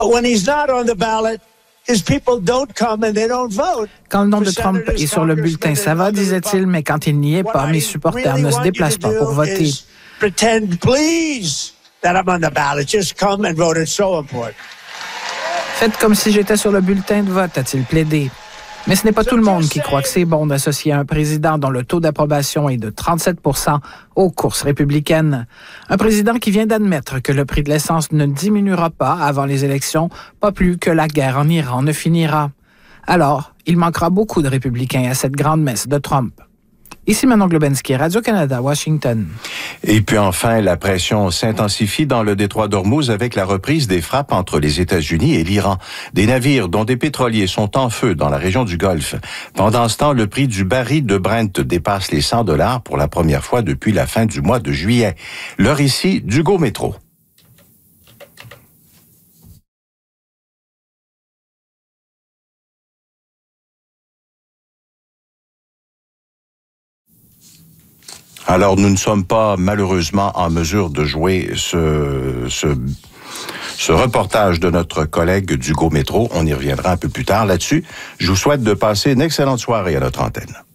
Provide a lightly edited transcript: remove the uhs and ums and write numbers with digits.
When he's not on the ballot, his people don't come and they don't vote. Quand le nom de Trump est sur le bulletin, ça va, disait-il, mais quand il n'y est pas, mes supporters ne se déplacent pas pour voter. Pretend, please, that I'm on the ballot. Just come and vote. It's so important. Faites comme si j'étais sur le bulletin de vote, a-t-il plaidé. Mais ce n'est pas tout le monde qui croit que c'est bon d'associer un président dont le taux d'approbation est de 37 % aux courses républicaines. Un président qui vient d'admettre que le prix de l'essence ne diminuera pas avant les élections, pas plus que la guerre en Iran ne finira. Alors, il manquera beaucoup de républicains à cette grande messe de Trump. Ici Manon Globensky, Radio-Canada, Washington. Et puis enfin, la pression s'intensifie dans le détroit d'Ormuz avec la reprise des frappes entre les États-Unis et l'Iran. Des navires dont des pétroliers sont en feu dans la région du Golfe. Pendant ce temps, le prix du baril de Brent dépasse les $100 pour la première fois depuis la fin du mois de juillet. L'heure ici d'Hugo Métro. Alors, nous ne sommes pas malheureusement en mesure de jouer ce reportage de notre collègue d'Hugo Métro. On y reviendra un peu plus tard là-dessus. Je vous souhaite de passer une excellente soirée à notre antenne.